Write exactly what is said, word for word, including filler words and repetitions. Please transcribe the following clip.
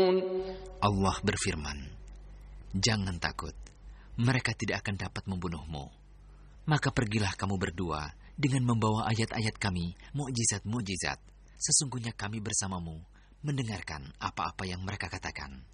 Allah berfirman, "Jangan takut, mereka tidak akan dapat membunuhmu. Maka pergilah kamu berdua dengan membawa ayat-ayat kami, mukjizat-mukjizat. Sesungguhnya kami bersamamu, mendengarkan apa-apa yang mereka katakan."